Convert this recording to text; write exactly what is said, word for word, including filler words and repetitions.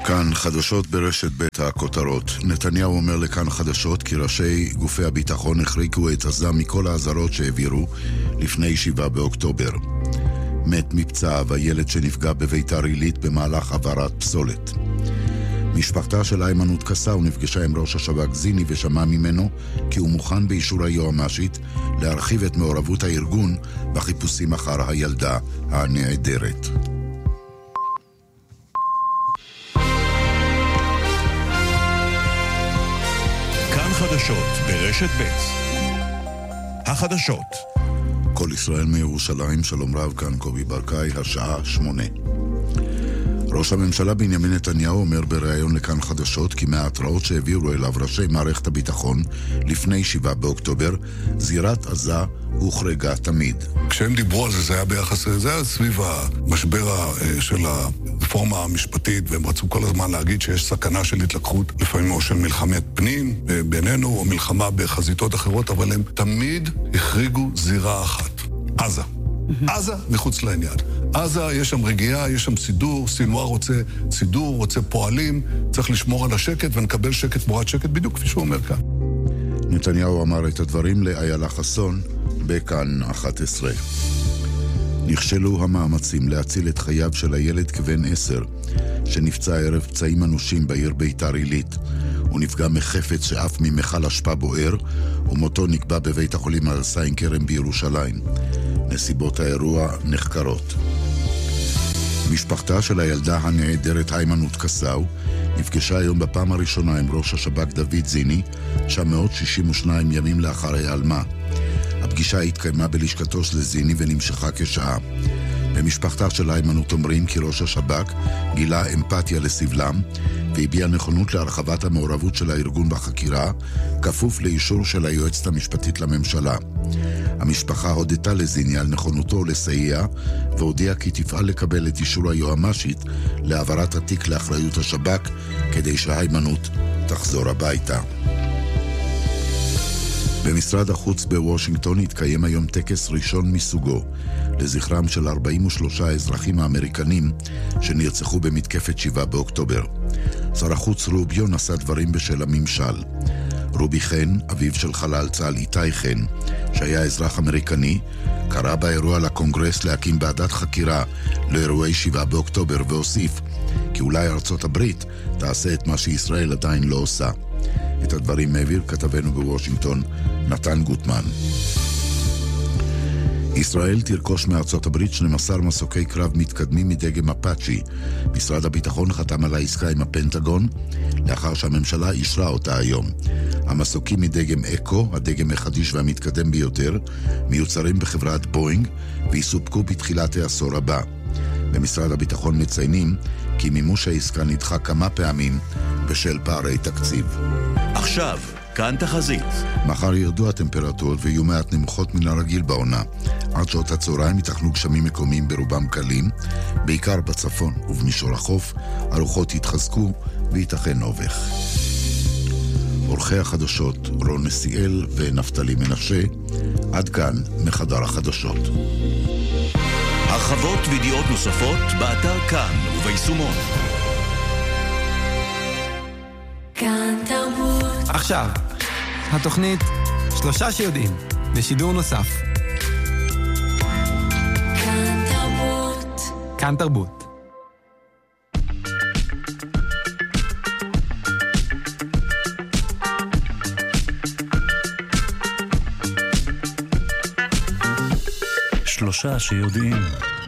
כאן חדשות ברשת בית הכותרות. נתניהו אומר לכאן חדשות כי ראשי גופי הביטחון החריקו את עזה מכל האזהרות שהעבירו לפני שבעה באוקטובר. מת מפצעיו הילד שנפגע בביתר עילית במהלך העברת פסולת. משפחתה של איימן קסאו נפגשה עם ראש השב"כ זיני ושמע ממנו כי הוא מוכן באישור היועמ"שית להרחיב את מעורבות הארגון בחיפושים אחר הילדה הנעדרת. כאן חדשות ברשת ב' החדשות. כל ישראל מירושלים, שלום רב, כאן קובי ברקאי, השעה שמונה. ראש הממשלה בנימין נתניהו אומר בראיון לכאן חדשות כי מההתראות שהעבירו אליו ראשי מערכת הביטחון לפני שבעה באוקטובר, זירת עזה הוחרגה תמיד. כשהם דיברו על זה, זה היה ביחס, זה היה סביב המשבר של הרפורמה המשפטית, והם רצו כל הזמן להגיד שיש סכנה של התלקחות, לפעמים או של מלחמת פנים בינינו, או מלחמה בחזיתות אחרות, אבל הם תמיד החריגו זירה אחת, עזה. עזה מחוץ לעניין. עזה יש שם רגיעה, יש שם סידור, סינואר רוצה סידור, רוצה פועלים, צריך לשמור על השקט ונקבל שקט תמורת שקט, בדיוק כפי שהוא אומר כאן. נתניהו אמר את הדברים לאיילה חסון בכאן אחת עשרה. נכשלו המאמצים להציל את חייו של הילד כבן עשר, שנפצע ערב פצעים אנושים בעיר ביתר עילית. הוא נפגע מחפץ שאף ממכל אשפה בוער, ומותו נקבע בבית החולים הדסה עין כרם בירושלים. נסיבות האירוע נחקרות. משפחתה של הילדה הנעדרת איימן קסאו נפגשה היום בפעם הראשונה עם ראש השב"כ דוד זיני, תשע מאות שישים ושניים ימים לאחר ההיעלמה. הפגישה התקיימה בלשכתו של זיני ונמשכה כשעה. במשפחתה של איימן אומרים כי ראש השב"כ גילה אמפתיה לסבלם והביע נכונות להרחבת המעורבות של הארגון בחקירה, כפוף לאישור של היועצת המשפטית לממשלה. המשפחה הודתה לזיני על נכונותו לסייע, והודיעה כי תפעל לקבל את אישור היועמ"שית להעברת התיק לאחריות השב"כ, כדי שההימנעות תחזור הביתה. במשרד החוץ בוושינגטון התקיים היום טקס ראשון מסוגו, לזכרם של ארבעים ושלושה האזרחים האמריקנים שנרצחו במתקפת שבעה באוקטובר. שר החוץ רוביו נשא דברים בשל הממשל. רובי חן, אביו של חלל צה"ל איתי חן, שהיה אזרח אמריקני, קרא באירוע לקונגרס להקים ועדת חקירה לאירועי שבעה באוקטובר, והוסיף כי אולי ארצות הברית תעשה את מה שישראל עדיין לא עושה. את הדברים מעביר כתבנו בוושינגטון נתן גוטמן. ישראל תרכוש מארצות הברית שנים עשר מסוקי קרב מתקדמים מדגם אפאצ'י. משרד הביטחון חתם על העסקה עם הפנטגון לאחר שהממשלה אישרה אותה היום. המסוקים מדגם אקו, הדגם החדיש והמתקדם ביותר, מיוצרים בחברת בוינג ויסופקו בתחילת העשור הבא. במשרד הביטחון מציינים כי מימוש העסקה נדחה כמה פעמים בשל פערי תקציב. עכשיו, כאן תחזית. מחר ירדו הטמפרטורות ויהיו מעט נמוכות מן הרגיל בעונה. עד שעות הצהריים יתכנו גשמים מקומיים ברובם קלים, בעיקר בצפון ובמישור החוף, הרוחות יתחזקו וייתכן אובך. עורכי החדשות רון נסיאל ונפתלי מנשה, עד כאן מחדר החדשות. הרחבות וידיעות נוספות באתר כאן וביישומון. כאן תרבות. עכשיו, התוכנית שלושה שיודעים, בשידור נוסף. כאן תרבות. כאן תרבות. שלושה שיודעים.